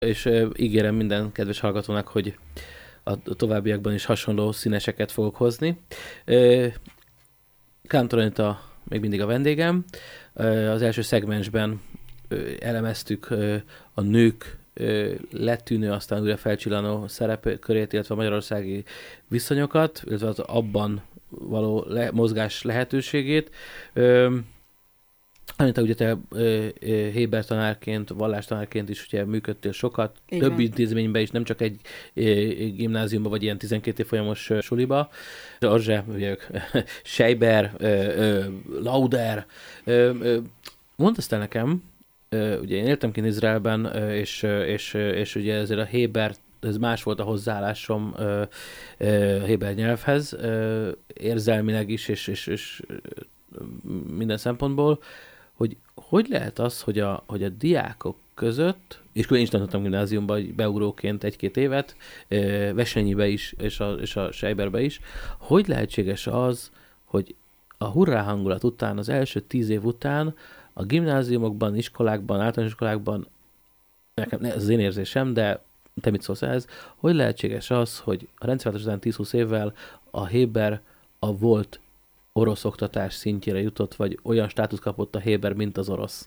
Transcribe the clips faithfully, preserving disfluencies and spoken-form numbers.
és ígérem minden kedves hallgatónak, hogy a továbbiakban is hasonló színeseket fogok hozni. Kántor Anita még mindig a vendégem. Az első szegmensben elemeztük a nők lettűnő, aztán újra felcsillanó szerepkörét, illetve a magyarországi viszonyokat, illetve az abban való le- mozgás lehetőségét. Anita, ugye te Héber tanárként, vallástanárként is ugye működtél sokat, Így több van. intézményben is, nem csak egy gimnáziumban, vagy ilyen tizenkét év folyamos suliba. Arzse, ugye, Seiber, Lauder. Mondd azt el nekem, ugye én éltem kint Izraelben, és, és, és ugye ezért a Héber, ez más volt a hozzáállásom a Héber nyelvhez, érzelmileg is, és, és, és minden szempontból, hogy hogy lehet az, hogy a, hogy a diákok között, és én is tanultam gimnáziumban beugróként egy-két évet, Vesenyibe is, és a, és a Seiberbe is, hogy lehetséges az, hogy a hurrá hangulat után, az első tíz év után a gimnáziumokban, iskolákban, általános iskolákban, nekem ez az én érzésem, de te mit szólsz ehhez, hogy lehetséges az, hogy a rendszerváltás után tíz-húsz évvel a Héber a volt orosz oktatás szintjére jutott, vagy olyan státusz kapott a Héber, mint az orosz.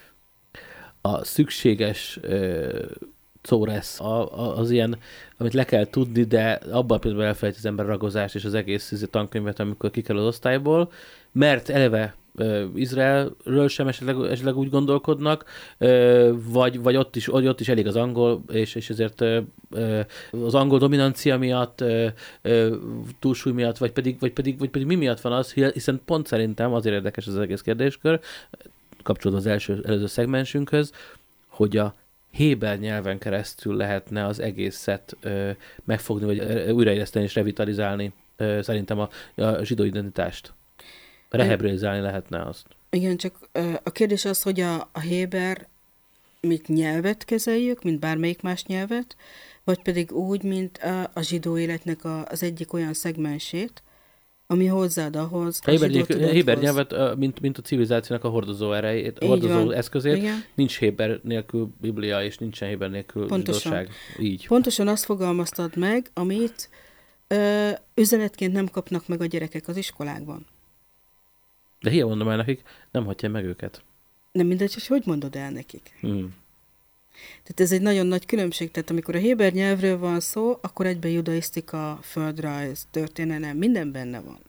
A szükséges uh, szóresz, a, a, az ilyen, amit le kell tudni, de abban például elfelejt az ember ragozást és az egész tankönyvet, amikor kikerül az osztályból, mert eleve uh, Izraelről sem esetleg, esetleg úgy gondolkodnak, uh, vagy, vagy ott, is, ott is elég az angol, és, és ezért uh, uh, az angol dominancia miatt, uh, uh, túlsúly miatt, vagy pedig, vagy, pedig, vagy pedig mi miatt van az, hiszen pont szerintem azért érdekes az egész kérdéskör, kapcsolódva az első, előző szegmensünkhöz, hogy a héber nyelven keresztül lehetne az egészet ö, megfogni, vagy ö, újraéleszteni és revitalizálni ö, szerintem a, a zsidó identitást. Rehebralizálni lehetne azt. Igen, csak ö, a kérdés az, hogy a, a héber mint nyelvet kezeljük, mint bármelyik más nyelvet, vagy pedig úgy, mint a, a zsidó életnek a, az egyik olyan szegmensét, ami hozzáad ahhoz, a héber, héber nyelvet, mint, mint a civilizációnak a hordozó erejét, a hordozó van. Eszközét. Igen. Nincs héber nélkül Biblia, és nincsen héber nélkül Pontosan. zsidóság. Így. Pontosan azt fogalmaztad meg, amit ö, üzenetként nem kapnak meg a gyerekek az iskolákban. De hiába mondom el nekik, nem hagyja meg őket. Nem mindegy, hogy hogy mondod el nekik. Hmm. Tehát ez egy nagyon nagy különbség. Tehát amikor a héber nyelvről van szó, akkor egyben judaisztika, földrajz, történelem, minden benne van.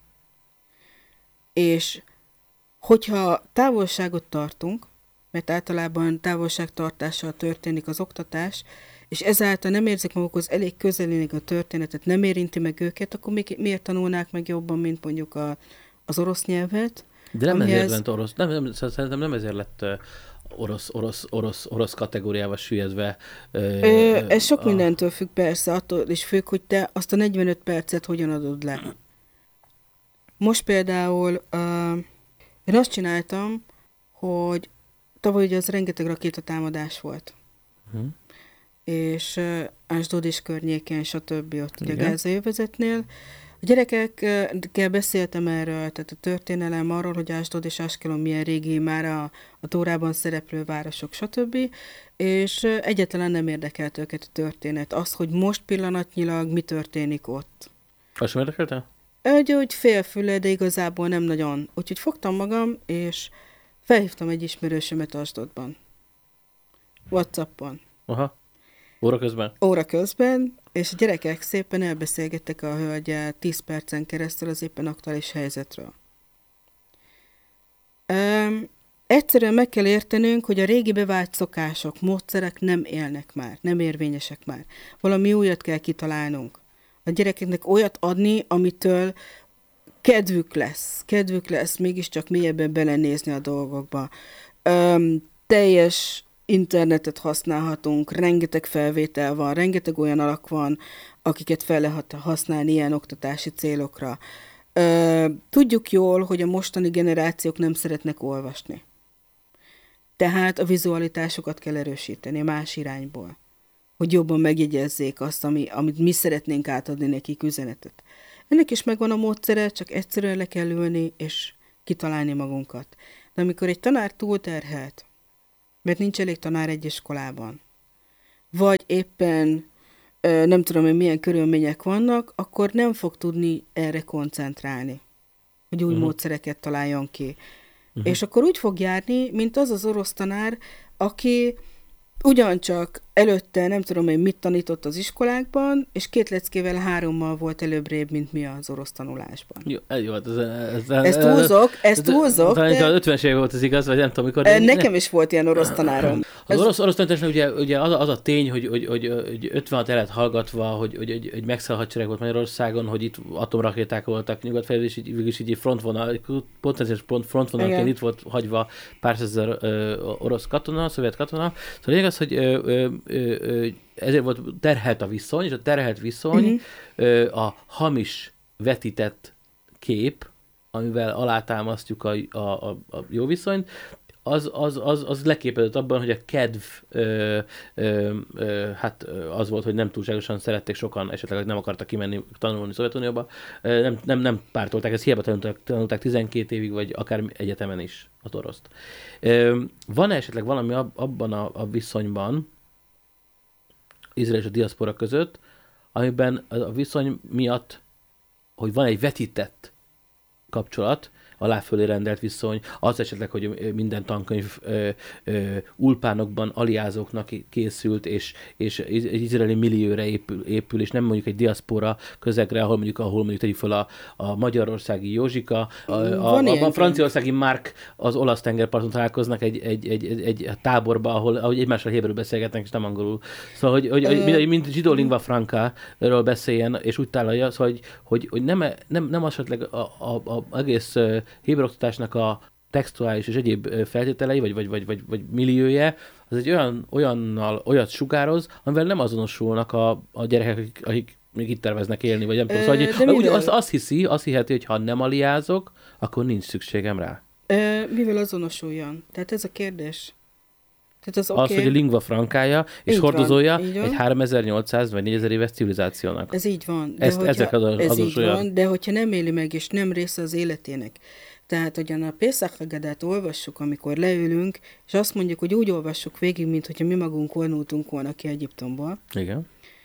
És hogyha távolságot tartunk, mert általában távolságtartással történik az oktatás, és ezáltal nem érzik magukhoz elég közelének a történetet, nem érinti meg őket, akkor mi, miért tanulnák meg jobban, mint mondjuk a, az orosz nyelvet? De nem amihez... ezért lett orosz, nem, nem, szerintem nem ezért lett uh, orosz, orosz, orosz, orosz kategóriával süllyedve. Uh, Ö, ez sok a... mindentől függ persze, attól is függ, hogy te azt a negyvenöt percet hogyan adod le. Most például uh, én azt csináltam, hogy tavaly ugye az rengeteg rakétatámadás volt. Uh-huh. És uh, Asdod és környéken, stb. Ott ugye a gázai övezetnél. A gyerekekkel beszéltem erről, tehát a történelem arról, hogy Asdod és Askelon milyen régi már a, a Tórában szereplő városok, stb. És uh, egyáltalán nem érdekelt őket a történet. Az, hogy most pillanatnyilag mi történik ott. Azt sem érdekelte? Egy, hogy félfüle, de igazából nem nagyon. Úgyhogy fogtam magam, és felhívtam egy ismerősömet Asdodban. WhatsAppon. Aha. Óra közben? Óra közben, és a gyerekek szépen elbeszélgettek a hölgyel tíz percen keresztül az éppen aktuális helyzetről. Um, egyszerűen meg kell értenünk, hogy a régi bevált szokások, módszerek nem élnek már, nem érvényesek már. Valami újat kell kitalálnunk. A gyerekeknek olyat adni, amitől kedvük lesz. Kedvük lesz mégiscsak mélyebben belenézni a dolgokba. Um, teljes internetet használhatunk, rengeteg felvétel van, rengeteg olyan alak van, akiket fel lehet használni ilyen oktatási célokra. Uh, tudjuk jól, hogy a mostani generációk nem szeretnek olvasni. Tehát a vizualitásokat kell erősíteni más irányból, hogy jobban megjegyezzék azt, ami, amit mi szeretnénk átadni nekik üzenetet. Ennek is megvan a módszere, csak egyszerűen le kell ülni, és kitalálni magunkat. De amikor egy tanár túlterhelt, mert nincs elég tanár egy iskolában, vagy éppen nem tudom, hogy milyen körülmények vannak, akkor nem fog tudni erre koncentrálni, hogy új uh-huh. módszereket találjon ki. Uh-huh. És akkor úgy fog járni, mint az az orosz tanár, aki ugyancsak előtte nem tudom, hogy mit tanított az iskolákban, és két leckével hárommal volt előbbrébb, mint mi az orosz tanulásban. Jó, jó ez, ez, ez, ezt túlzok, ezt túlzok. Talán de... a ötvenes évek volt az igaz, vagy nem tudom, mikor... Nekem is volt ilyen orosz tanárom. Az ez... orosz, orosz tanításnak ugye, ugye az, a, az a tény, hogy, hogy, hogy, hogy ötvenhat el lett hallgatva, hogy, hogy, hogy, hogy megszáll hadsereg volt Magyarországon, hogy itt atomrakéták voltak nyugat felé, és így, így, így frontvonal, potenciális frontvonalként itt volt hagyva pár százezer orosz katona, szovjet katona. Szóval az, hogy ö, ö, ö, ö, ezért volt terhelt a viszony, és a terhelt viszony uh-huh. ö, a hamis vetített kép, amivel alátámasztjuk a, a, a, a jó viszonyt, az, az, az, az leképezett abban, hogy a kedv ö, ö, ö, hát az volt, hogy nem túlságosan szerették sokan, esetleg hogy nem akartak kimenni tanulni Szovjetunióba, nem, nem, nem pártolták, ezt hiába tanulták, tanulták tizenkét évig, vagy akár egyetemen is az oroszt. Van-e esetleg valami abban a, a viszonyban, Izrael és a diaszpora között, amiben a viszony miatt, hogy van egy vetített kapcsolat, aláfölé rendelt viszony, az esetleg, hogy minden tankönyv ö, ö, ulpánokban aliázóknak készült, és, és izraeli millióra épül, épül, és nem mondjuk egy diaszpora közegre, ahol mondjuk, ahol mondjuk tegyük fel a, a magyarországi Józsika, a, a, a, a franciaországi Mark az olasz tengerparton találkoznak egy, egy, egy, egy, egy táborba, ahol ahogy egymással héberül beszélgetnek, és nem angolul. Szóval, hogy, hogy, hogy mint, mint zsidó lingua franca-ről beszéljen, és úgy tálalja, szóval, hogy, hogy, hogy nem, nem, nem esetleg a, a, a egész héber oktatásnak a textuális és egyéb feltételei, vagy, vagy, vagy, vagy, vagy milliója, az egy olyan, olyannal, olyat sugároz, amivel nem azonosulnak a, a gyerekek, akik, akik még itt terveznek élni, vagy nem tudom. Szóval, hogy, úgy, azt, azt hiszi, azt hiheti, hogy ha nem aliázok, akkor nincs szükségem rá. Ö, mivel azonosuljon? Tehát ez a kérdés. Tehát az, az, okay. hogy a lingua frankája és így hordozója van, egy háromezer-nyolcszáz vagy négyezer éves civilizációnak. Ez így van. De Ezt, hogyha, ezek az, ez az így van, de hogyha nem éli meg, és nem része az életének. Tehát, hogyan a Pészach Hagadát olvassuk, amikor leülünk, és azt mondjuk, hogy úgy olvassuk végig, mint hogyha mi magunk vonultunk volna ki Egyiptomból. Igen.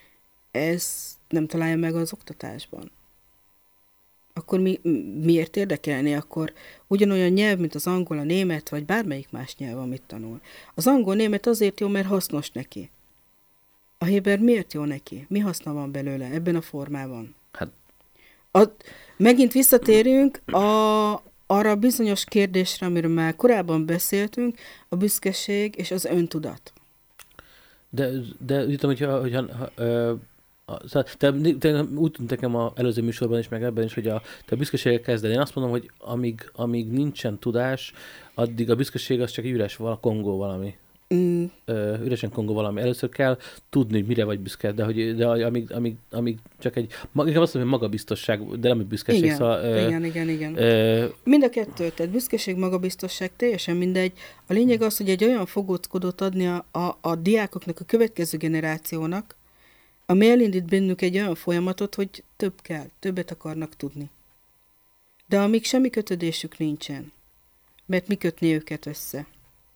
Ez nem találja meg az oktatásban. Akkor mi, miért érdekelni? Akkor ugyanolyan nyelv, mint az angol, a német, vagy bármelyik más nyelv, amit tanul. Az angol-német azért jó, mert hasznos neki. A héber miért jó neki? Mi haszna van belőle ebben a formában? Hát. A, megint visszatérünk a, arra a bizonyos kérdésre, amiről már korábban beszéltünk, a büszkeség és az öntudat. De, de úgy tudom, hogyha... hogyha ö... Szóval, te, te, úgy tűnt nekem az előző műsorban is, meg ebben is, hogy a, te a büszkeséggel kezded. Én azt mondom, hogy amíg, amíg nincsen tudás, addig a büszkeség az csak egy üres vala, kongó valami. Mm. Ö, üresen kongó valami. Először kell tudni, hogy mire vagy büszke, de, hogy, de amíg, amíg, amíg csak egy, inkább azt mondom, hogy magabiztosság, de nem egy büszkeség. Igen, szóval, ö, igen, igen, igen. Ö, Mind a kettő, tehát büszkeség, magabiztosság, teljesen mindegy. A lényeg az, hogy egy olyan fogóckodót adni a, a, a diákoknak, a következő generációnak, ami elindít bennük egy olyan folyamatot, hogy több kell, többet akarnak tudni. De amíg semmi kötődésük nincsen, mert mi kötné őket össze?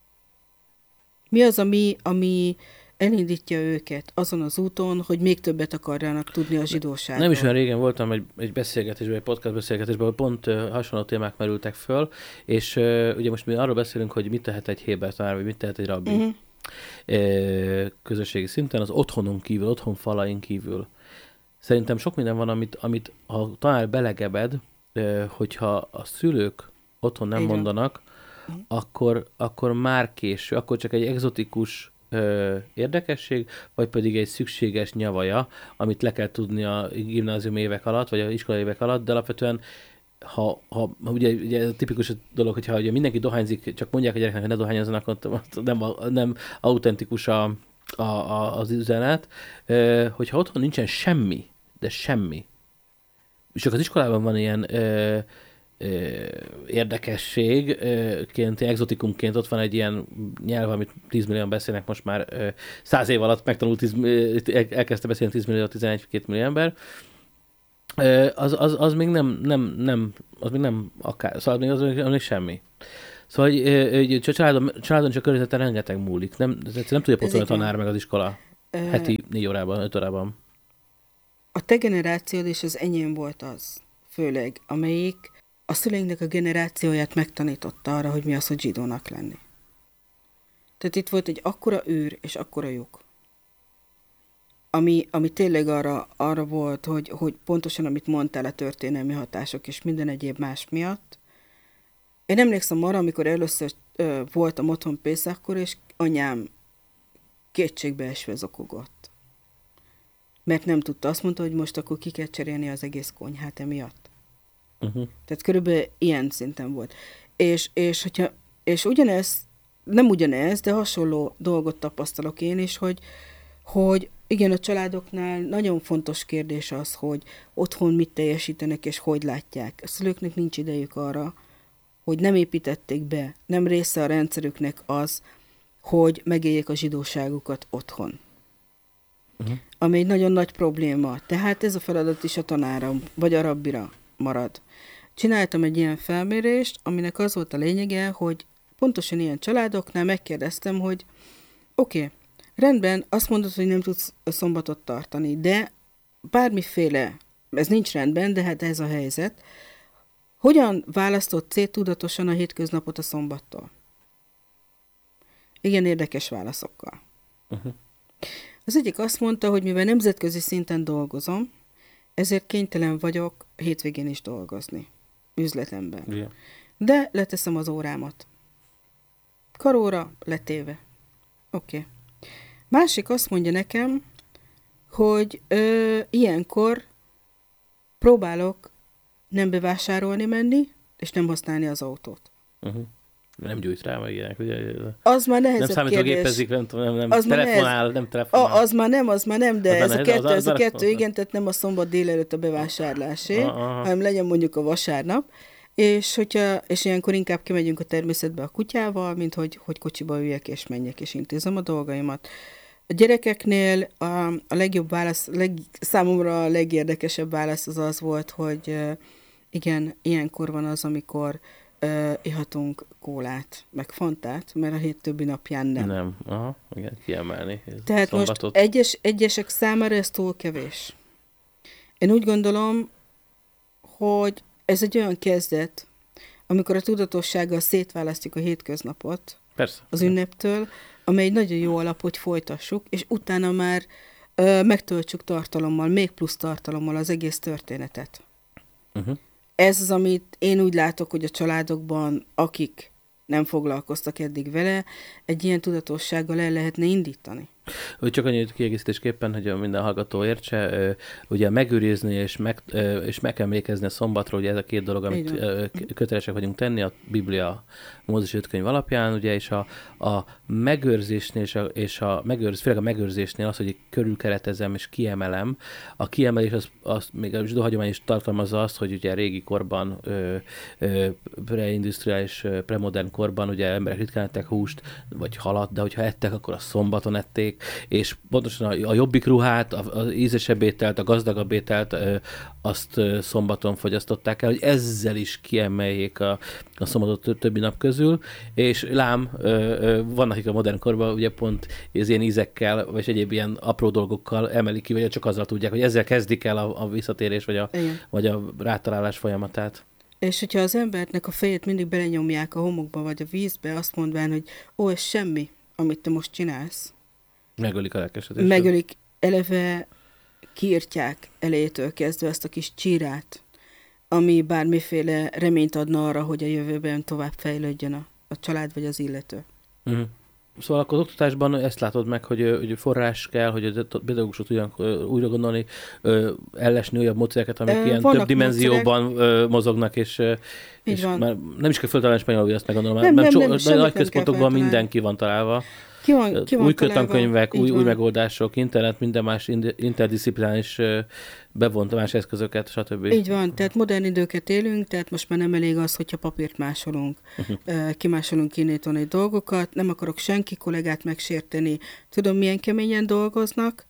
Mi az, ami, ami elindítja őket azon az úton, hogy még többet akarjanak tudni a zsidóságról? Nem is olyan régen voltam egy, egy beszélgetésben, egy podcast beszélgetésben, ahol pont uh, hasonló témák merültek föl, és uh, ugye most mi arról beszélünk, hogy mit tehet egy héber tanár, vagy mit tehet egy rabbi. Uh-huh. Közösségi szinten, az otthonon kívül, otthon falain kívül. Szerintem sok minden van, amit, amit a tanár belegebed, hogyha a szülők otthon nem Igen. mondanak, akkor, akkor már késő, akkor csak egy egzotikus ö, érdekesség, vagy pedig egy szükséges nyavaja, amit le kell tudni a gimnázium évek alatt, vagy a iskolai évek alatt, de alapvetően Ha, ha ugye, ugye a tipikus dolog, hogyha ugye mindenki dohányzik, csak mondják a gyereknek, hogy ne dohányozzanak, ott nem, nem autentikus a, a, a, az üzenet. Hogyha otthon nincsen semmi, de semmi, és csak az iskolában van ilyen ö, ö, érdekességként, exotikumként, ott van egy ilyen nyelv, amit tíz millióan beszélnek most már, száz év alatt megtanult, tíz, elkezdte beszélni tíz millió, tizenegy-két millió ember, Az, az, az még nem, nem, nem, az még nem akár, szóval még az, az még semmi. Szóval hogy, hogy a családon, családon csak környezeten rengeteg múlik. Nem, nem tudja pótolni a tanár meg az iskola. Heti négy órában, öt órában. A te generációd és az enyém volt az, főleg, amelyik a szüleinknek a generációját megtanította arra, hogy mi az, hogy zsidónak lenni. Tehát itt volt egy akkora űr és akkora lyuk, ami, ami tényleg arra, arra volt, hogy, hogy pontosan, amit mondtál, a történelmi hatások és minden egyéb más miatt. Én emlékszem arra, amikor először ö, voltam otthon Pészakkor, és anyám kétségbeesve zokogott. Mert nem tudta, azt mondta, hogy most akkor ki kell cserélni az egész konyhát emiatt. Uh-huh. Tehát körülbelül ilyen szinten volt. És, és, hogyha, és ugyanez, nem ugyanez, de hasonló dolgot tapasztalok én is, hogy, hogy igen, a családoknál nagyon fontos kérdés az, hogy otthon mit teljesítenek és hogy látják. A szülőknek nincs idejük arra, hogy nem építették be, nem része a rendszerüknek az, hogy megéljék a zsidóságukat otthon. Uh-huh. Ami egy nagyon nagy probléma. Tehát ez a feladat is a tanára, vagy a rabbira marad. Csináltam egy ilyen felmérést, aminek az volt a lényege, hogy pontosan ilyen családoknál megkérdeztem, hogy oké, okay, rendben, azt mondod, hogy nem tudsz szombatot tartani, de bármiféle, ez nincs rendben, de hát ez a helyzet, hogyan választott céltudatosan a hétköznapot a szombattól? Igen, érdekes válaszokkal. Uh-huh. Az egyik azt mondta, hogy mivel nemzetközi szinten dolgozom, ezért kénytelen vagyok hétvégén is dolgozni, üzletemben. Yeah. De leteszem az órámat. Karóra letéve. Oké. Okay. Másik azt mondja nekem, hogy ö, ilyenkor próbálok nem bevásárolni menni, és nem használni az autót. Uh-huh. Nem gyújt rá, meg ilyenek, ugye? Az már nehezebb nem számítógépezik, nem, nem, nem az telefonál, nehez... nem telefonál. A, az már nem, az már nem, de az ez, nehez, a kettő, az, az, ez a kettő, az igen, tehát nem a szombat délelőtt a bevásárlásé, hanem legyen mondjuk a vasárnap, és, hogyha, és ilyenkor inkább kimegyünk a természetbe a kutyával, mint hogy, hogy kocsiba üljek és menjek, és intézem a dolgaimat. A gyerekeknél a, a legjobb válasz, leg, számomra a legérdekesebb válasz az az volt, hogy igen, ilyenkor van az, amikor uh, ihatunk kólát, meg fantát, mert a hét többi napján nem. Nem, aha, igen, kiemelni. Tehát szombatot. Most egyes, egyesek számára ez túl kevés. Én úgy gondolom, hogy ez egy olyan kezdet, amikor a tudatossággal szétválasztjuk a hétköznapot Persze. az ünneptől, amely egy nagyon jó alap, hogy folytassuk, és utána már ö, megtöltsük tartalommal, még plusz tartalommal az egész történetet. Uh-huh. Ez az, amit én úgy látok, hogy a családokban, akik nem foglalkoztak eddig vele, egy ilyen tudatossággal el lehetne indítani. Csak annyit kiegészítésképpen, hogy minden hallgató értse, ugye megőrizni és meg, és meg emlékezni a szombatra, ugye ez a két dolog, amit kötelesek vagyunk tenni a Biblia Mózes öt könyv alapján, ugye, és a, a megőrzésnél, és a, és a megőrz, főleg a megőrzésnél az, hogy körülkeretezem és kiemelem. A kiemelés az, az még a zsidó hagyomány is tartalmazza azt, hogy ugye régi korban, ö, ö, preindustriális, premodern korban ugye emberek ritkán ettek húst, vagy halat, de hogyha ettek, akkor a szombaton ették, és pontosan a, a jobbik ruhát, az ízesebb ételt, a gazdagabb ételt, azt szombaton fogyasztották el, hogy ezzel is kiemeljék a, a szombatot többi nap közül, és lám, vannak, akik a modern korban ugye pont az ilyen ízekkel, vagy egyéb ilyen apró dolgokkal emelik ki, vagy csak azzal tudják, hogy ezzel kezdik el a, a visszatérés, vagy a, vagy a rátalálás folyamatát. És hogyha az embernek a fejét mindig belenyomják a homokba, vagy a vízbe, azt mondván, hogy ó, ez semmi, amit te most csinálsz. Megölik a lelkesedést. Megölik, eleve kiírtják elejétől kezdve ezt a kis csírát, ami bármiféle reményt adna arra, hogy a jövőben tovább fejlődjön a, a család vagy az illető. Uh-huh. Szóval akkor az oktatásban ezt látod meg, hogy, hogy forrás kell, hogy a pedagógusok tudjanak újra gondolni, ellesni újabb módszereket, amik ilyen több dimenzióban módszerek. Mozognak, és, és már nem is kell föltalálni spanyolul, azt meggondolom, nem, mert nem, nem, so, nagy központokban mindenki van találva. Ki van, ki van új kötankönyvek, új, új megoldások, internet, minden más interdisziplinális bevont más eszközöket, stb. Így van, tehát modern időket élünk, tehát most már nem elég az, hogyha papírt másolunk, uh-huh. kimásolunk kinétoni dolgokat, nem akarok senki kollégát megsérteni, tudom, milyen keményen dolgoznak,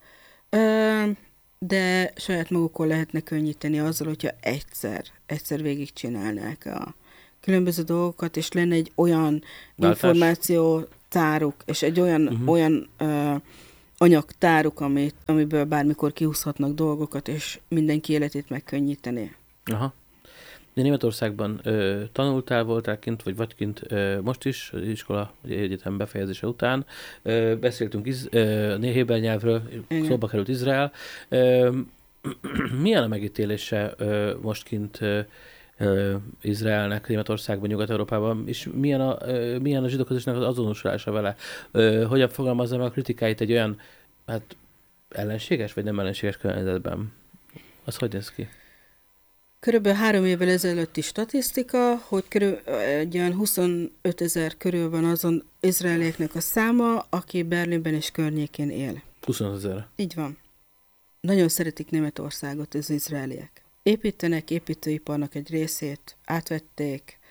de saját magukon lehetne könnyíteni azzal, hogyha egyszer, egyszer végigcsinálnák a különböző dolgokat, és lenne egy olyan Váltás. információ táruk, és egy olyan, uh-huh. olyan ö, anyagtáruk, amit, amiből bármikor kihúzhatnak dolgokat, és mindenki életét megkönnyíteni. Aha. De Németországban ö, tanultál, voltál kint, vagy vagy kint ö, most is, az iskola, egyetem befejezése után. Ö, beszéltünk iz, ö, héber nyelvről, Igen. szóba került Izrael. Ö, milyen a megítélése ö, most kint ö, ö, Izraelnek, Németországban, Nyugat-Európában, és milyen a, ö, milyen a zsidó közösségnek az azonosulása vele? Ö, hogyan fogalmazza meg a kritikáit egy olyan, hát ellenséges, vagy nem ellenséges környezetben? Az hogy néz ki? Körülbelül három évvel ezelőtti statisztika, hogy körül, egy olyan huszonöt ezer körül van azon izraelieknek a száma, aki Berlinben és környékén él. huszonöt ezer. Így van. Nagyon szeretik Németországot az izraeliek. Építenek, építőiparnak egy részét átvették,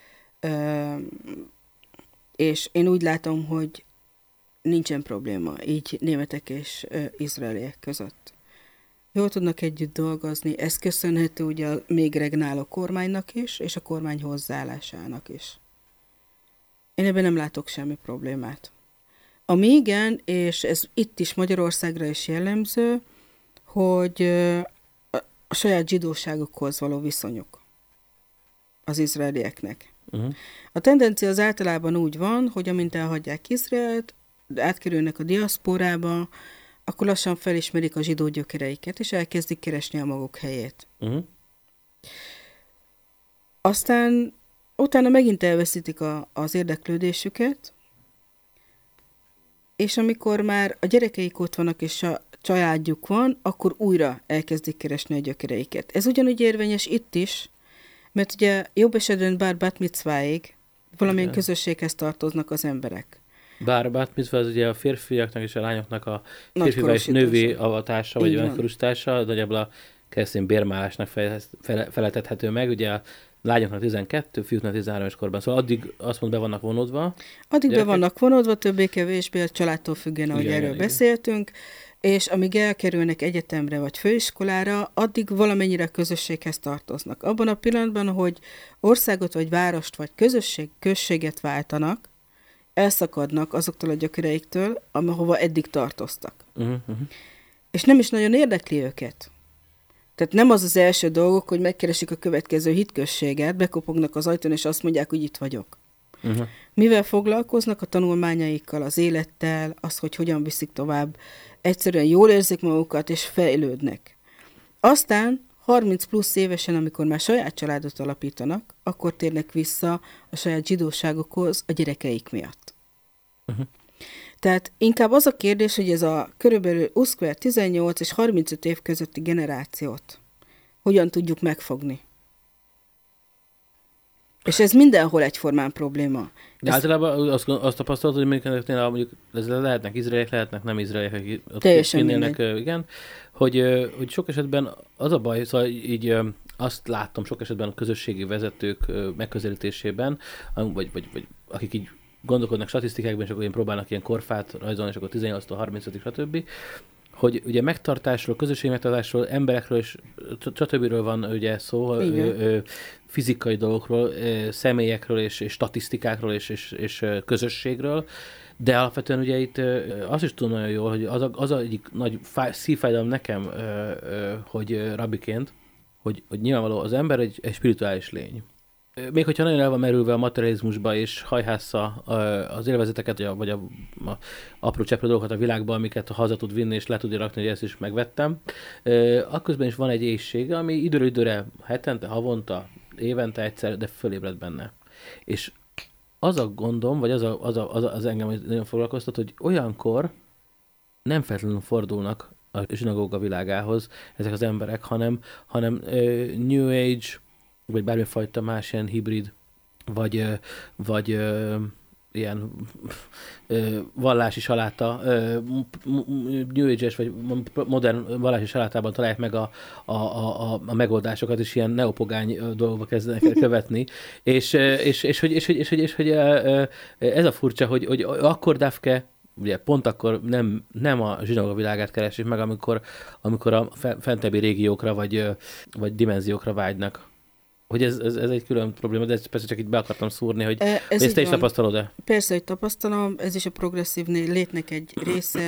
és én úgy látom, hogy nincsen probléma így németek és izraeliek között. Jól tudnak együtt dolgozni, ez köszönhető ugye a még regnáló kormánynak is, és a kormány hozzáállásának is. Én ebben nem látok semmi problémát. Ami igen, és ez itt is Magyarországra is jellemző, hogy a saját zsidóságukhoz való viszonyuk az izraelieknek. Uh-huh. A tendencia az általában úgy van, hogy amint elhagyják Izraelt, átkerülnek a diaszporába, akkor lassan felismerik a zsidó gyökereiket, és elkezdik keresni a maguk helyét. Uh-huh. Aztán utána megint elveszítik a, az érdeklődésüket, és amikor már a gyerekeik ott vannak, és a családjuk van, akkor újra elkezdik keresni a gyökereiket. Ez ugyanúgy érvényes itt is, mert ugye jobb esetben bár bat micváig valamilyen Igen. közösséghez tartoznak az emberek. Bár bat micva az ugye a férfiaknak és a lányoknak a férfival és nővé avatása, vagy megkorúsítása, nagyjából a keresztény bérmálásnak fel, fel, feletethető meg, ugye a lányoknak tizenkettő, fiúknak tizenhárom éves korban. Szóval addig azt mond, be vannak vonódva. Addig be vannak vonódva, többé-kevésbé a családtól függően, ahogy igen, erről igen. beszéltünk, és amíg elkerülnek egyetemre vagy főiskolára, addig valamennyire közösséghez tartoznak. Abban a pillanatban, hogy országot vagy várost vagy közösség, községet váltanak, elszakadnak azoktól a gyökereiktől, ahova eddig tartoztak. Uh-huh, uh-huh. És nem is nagyon érdekli őket. Tehát nem az az első dolgok, hogy megkeresik a következő hitközséget, bekopognak az ajtón, és azt mondják, hogy itt vagyok. Uh-huh. Mivel foglalkoznak? A tanulmányaikkal, az élettel, az, hogy hogyan viszik tovább. Egyszerűen jól érzik magukat, és fejlődnek. Aztán harminc plusz évesen, amikor már saját családot alapítanak, akkor térnek vissza a saját zsidóságokhoz a gyerekeik miatt. Uh-huh. Tehát inkább az a kérdés, hogy ez a körülbelül uszkver tizennyolc és harmincöt év közötti generációt hogyan tudjuk megfogni. És ez mindenhol egyformán probléma. De ez általában azt, azt tapasztalod, hogy mondjuk, mondjuk lehetnek izraeliek, lehetnek nem izraeliek, akik ott teljesen élnek, igen, hogy, hogy sok esetben az a baj, szóval így azt láttam sok esetben a közösségi vezetők megközelítésében, vagy, vagy, vagy akik így gondolkodnak statisztikákban, és akkor ilyen próbálnak ilyen korfát rajzolni, és akkor tizennyolctól harmincötig, stb., hogy ugye megtartásról, közösségi megtartásról, emberekről és stb. Van ugye szó, ö, ö, fizikai dolgokról, ö, személyekről és, és statisztikákról és, és, és közösségről, de alapvetően ugye itt ö, azt is tudom nagyon jól, hogy az, a, az a egyik nagy fáj, szívfájdalom nekem, ö, ö, hogy ö, rabbiként, hogy, hogy nyilvánvaló az ember egy, egy spirituális lény. Még hogyha nagyon el van merülve a materializmusba, és hajhásza az élvezeteket, vagy a, a apró cseprő dolgokat a világban, amiket haza tud vinni, és le tudja rakni, hogy ezt is megvettem. Akközben is van egy éhsége, ami időről időre, hetente, havonta, évente egyszer, de fölébred benne. És az a gondom, vagy az a, az, a, az, a, az engem nagyon foglalkoztat, hogy olyankor nem feltétlenül fordulnak a zsinagóga világához ezek az emberek, hanem, hanem uh, New Age, vagy bármifajta más ilyen hibrid, vagy, vagy ö, ilyen ö, vallási saláta, ö, New Age-es vagy modern vallási salátában találják meg a, a, a, a megoldásokat, és ilyen neopogány dolgokba kezdenek követni. és, és, és, hogy, és, hogy, és, hogy, és hogy ez a furcsa, hogy, hogy akkor Dafke, ugye pont akkor nem, nem a zsinagóga világát keresik meg, amikor, amikor a fentebbi régiókra vagy, vagy dimenziókra vágynak. Hogy ez, ez, ez egy külön probléma, de ezt persze csak itt be akartam szúrni, hogy ez ezt te is tapasztalod-e? Persze, hogy tapasztalom, ez is a progresszív létnek egy része,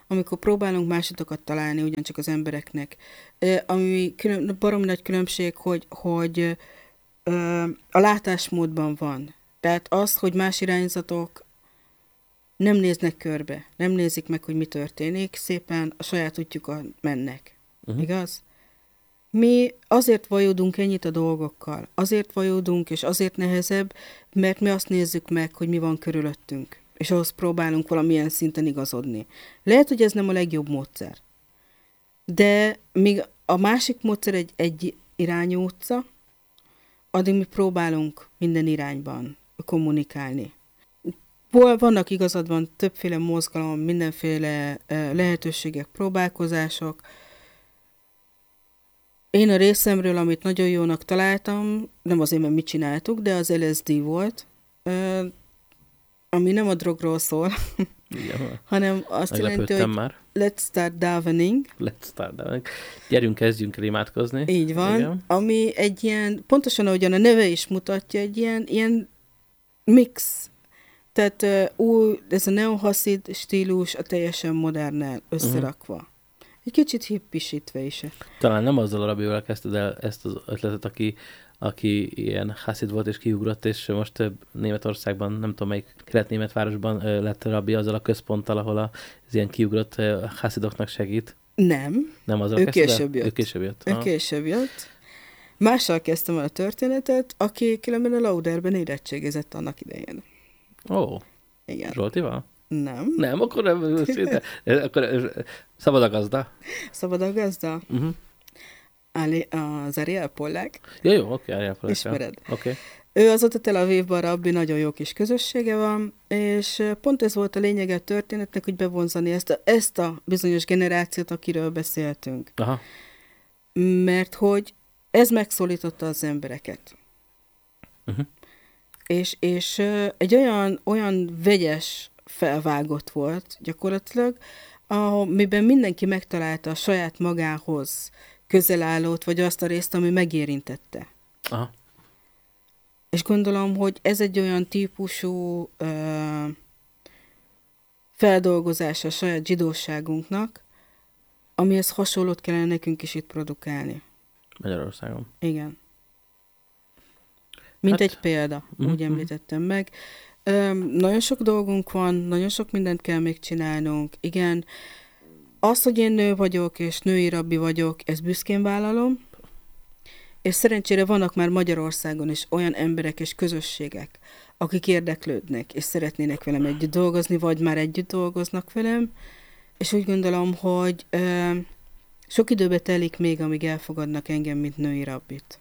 amikor próbálunk másodokat találni ugyancsak az embereknek. Ami külön, baromi nagy különbség, hogy, hogy a látásmódban van. Tehát az, hogy más irányzatok nem néznek körbe, nem nézik meg, hogy mi történik, szépen a saját útjukon mennek. Uh-huh. Igaz? Mi azért vajudunk ennyit a dolgokkal, azért vajudunk, és azért nehezebb, mert mi azt nézzük meg, hogy mi van körülöttünk, és ahhoz próbálunk valamilyen szinten igazodni. Lehet, hogy ez nem a legjobb módszer, de míg a másik módszer egy, egy irányú utca, addig mi próbálunk minden irányban kommunikálni. Vannak igazadban többféle mozgalom, mindenféle lehetőségek, próbálkozások. Én a részemről, amit nagyon jónak találtam, nem azért, mert mit csináltuk, de az el es dé volt, ami nem a drogról szól, igen, hanem azt jelenti, hogy már. Let's start davening. Let's start davening. Gyerünk, kezdjünk el imádkozni. Így van, igen. Ami egy ilyen, pontosan ahogyan a neve is mutatja, egy ilyen, ilyen mix. Tehát uh, új, ez a neohaszid stílus a teljesen modernnel összerakva. Uh-huh. Egy kicsit hippisítve is. Talán nem azzal a rabival kezdted el ezt az ötletet, aki, aki ilyen haszid volt és kiugrott, és most Németországban, nem tudom melyik kelet-német városban lett rabbi azzal a központtal, ahol az ilyen kiugrott haszidoknak segít. Nem. Nem azzal ő kezdted később jött. Ő később jött. Ő később jött. Mással kezdtem el a történetet, aki különben a Lauderben érettségizett annak idején. Ó. Oh. Igen. Zsoltival? Nem. Nem, akkor nem. Akkor szabad a gazda. Szabad a gazda? Uh-huh. Ali, az Ariel Pollack. Ja, jó, oké, Ariel Pollack. Ismered. Okay. Ő azóta Tel Avivban rabbi, nagyon jó kis közössége van, és pont ez volt a lényege a történetnek, hogy bevonzani ezt a, ezt a bizonyos generációt, akiről beszéltünk. Aha. Mert hogy ez megszólította az embereket. Uh-huh. És, és egy olyan, olyan vegyes felvágott volt gyakorlatilag, amiben mindenki megtalálta a saját magához közelállót, vagy azt a részt, ami megérintette. Aha. És gondolom, hogy ez egy olyan típusú ö, feldolgozása a saját zsidóságunknak, amihez hasonlót kellene nekünk is itt produkálni. Magyarországon. Igen. Mint hát, egy példa, mm-hmm. úgy említettem meg. Ö, nagyon sok dolgunk van, nagyon sok mindent kell még csinálnunk. Igen, az, hogy én nő vagyok, és női rabbi vagyok, ezt büszkén vállalom, és szerencsére vannak már Magyarországon is olyan emberek és közösségek, akik érdeklődnek, és szeretnének velem együtt dolgozni, vagy már együtt dolgoznak velem, és úgy gondolom, hogy ö, sok időbe telik még, amíg elfogadnak engem, mint női rabbit.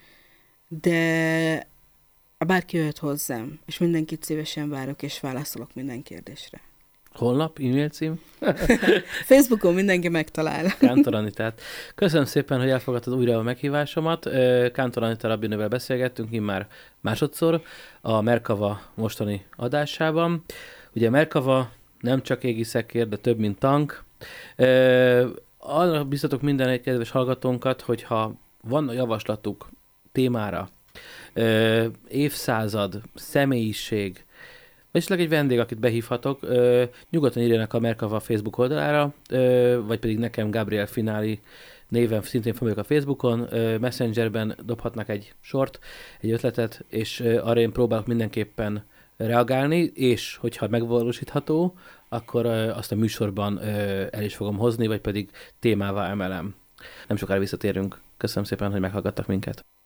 De bárki jöhet hozzám, és mindenkit szívesen várok, és válaszolok minden kérdésre. Honlap, e-mail cím? Facebookon mindenki megtalál. Kántor Anitát. Köszönöm szépen, hogy elfogadtad újra a meghívásomat. Kántor Anita rabbinővel beszélgettünk immár másodszor a Merkava mostani adásában. Ugye Merkava nem csak égi szekér, de több, mint tank. Arra biztatok minden egy kedves hallgatónkat, hogyha van a javaslatuk témára, évszázad, személyiség, vagy egy vendég, akit behívhatok, ö, nyugodtan írjanak a Merkava Facebook oldalára, ö, vagy pedig nekem Gabriel Finali néven szintén fel vagyok a Facebookon, ö, Messengerben dobhatnak egy sort, egy ötletet, és ö, arra én próbálok mindenképpen reagálni, és hogyha megvalósítható, akkor ö, azt a műsorban ö, el is fogom hozni, vagy pedig témává emelem. Nem sokára visszatérünk. Köszönöm szépen, hogy meghallgattak minket.